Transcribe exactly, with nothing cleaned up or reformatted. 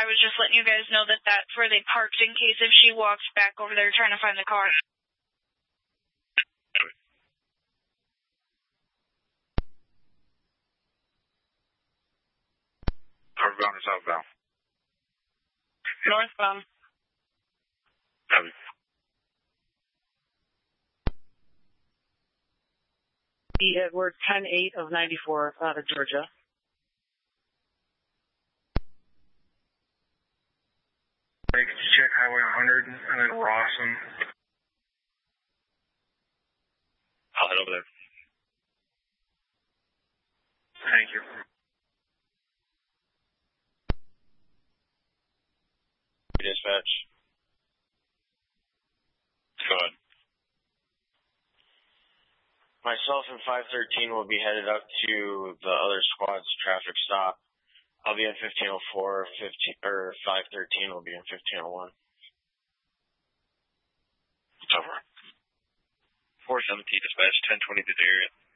I was just letting you guys know that that's where they parked in case if she walks back over there trying to find the car. Northbound or southbound? Northbound. Copy. E. Edward, ten eight of ninety-four out of Georgia. Hey, could you check Highway one hundred and then Rawson? I'll head over there. Thank you. Dispatch. Go ahead. Myself and five thirteen will be headed up to the other squad's traffic stop. I'll be in fifteen oh four, fifteen, or five thirteen will be in fifteen oh one. Over. four seventeen dispatch, ten twenty to the area.